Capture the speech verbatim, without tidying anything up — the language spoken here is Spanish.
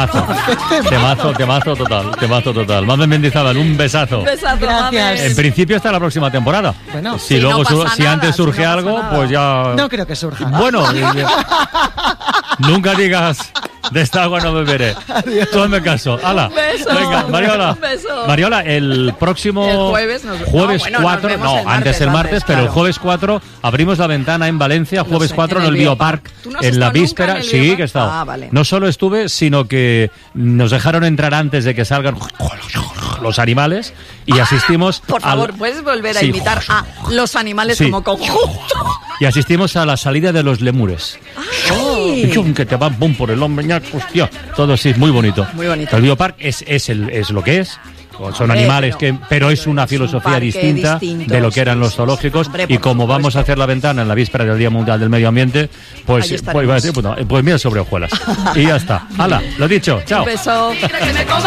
Temazo. Temazo, temazo total. Temazo total. Mamen Mendizábal, un besazo. Un besazo, Gracias. En principio hasta la próxima temporada. Bueno, si sí, luego no su- pasa si nada, antes si surge no pasa algo, nada. pues ya. no creo que surja. Bueno, nunca digas de esta agua no beberé. Tú hazme caso. Hala. Un beso. Venga, Mariola. Un beso. Mariola, el próximo El jueves nos- jueves no, bueno, nos cuatro, vemos no, el martes antes el martes, antes, pero el claro. jueves cuatro abrimos la ventana en Valencia, jueves sé, cuatro en en el el Biopark, Biopark. ¿Tú no has en la estado nunca víspera. en el Sí, Biopark? que he estado. Ah, vale. No solo estuve, sino que nos dejaron entrar antes de que salgan los animales y asistimos Por favor, al- ¿puedes volver a Sí. imitar a los animales Sí. como conjunto? y asistimos a la salida de los lemures. ¡Ay! Y chum, que te van pum por el hombro, ñac, hostia, todo así, muy bonito. Muy bonito. El Biopark es, es, el, es lo que es. Son Hombre, animales, pero- que, pero es pero una es un filosofía parque distinta distinto, de lo que eran sí, los sí, zoológicos. hombre, Y por como supuesto. vamos a hacer la ventana en la víspera del Día Mundial del Medio Ambiente, pues, Ahí pues, iba a decir, pues, no, pues mira sobre hojuelas. Y ya está. Hala, lo dicho, chao. Un beso.